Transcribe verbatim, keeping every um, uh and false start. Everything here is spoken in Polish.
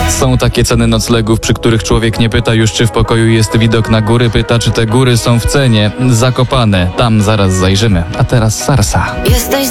Są takie ceny noclegów, przy których człowiek nie pyta już, czy w pokoju jest widok na góry, pyta, czy te góry są w cenie. Zakopane. Tam zaraz zajrzymy. A teraz Sarsa. Jesteś